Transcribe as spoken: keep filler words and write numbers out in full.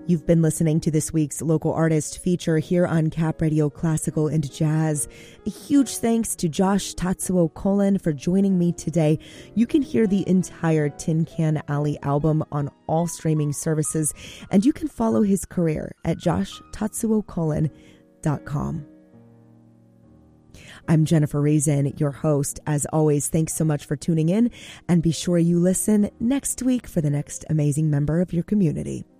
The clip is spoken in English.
You've been listening to this week's local artist feature here on Cap Radio Classical and Jazz. A huge thanks to Josh Tatsuo Colon for joining me today. You can hear the entire Tin Can Alley album on all streaming services, and you can follow his career at josh tatsuo colon dot com. I'm Jennifer Raisin, your host. As always, thanks so much for tuning in, and be sure you listen next week for the next amazing member of your community.